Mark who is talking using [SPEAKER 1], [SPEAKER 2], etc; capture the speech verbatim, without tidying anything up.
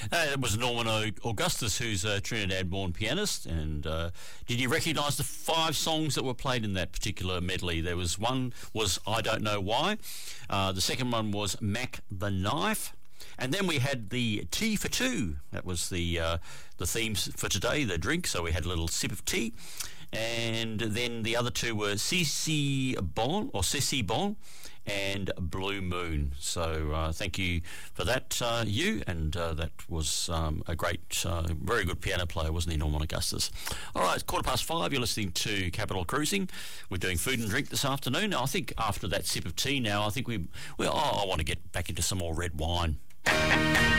[SPEAKER 1] Uh, it was Norman o- Augustus, who's a Trinidad-born pianist. And uh, did you recognise the five songs that were played in that particular medley? There was one was I Don't Know Why. Uh, the second one was Mac the Knife. And then we had the tea for two. That was the uh, the themes for today, the drink. So we had a little sip of tea. And then the other two were Cici Bon, or Cici Bon, and Blue Moon. So uh, thank you for that, uh, you. And uh, that was um, a great, uh, very good piano player, wasn't he, Norman Augustus? All right, it's quarter past five. You're listening to Capital Cruising. We're doing food and drink this afternoon. Now, I think after that sip of tea now, I think we, we oh, I want to get back into some more red wine.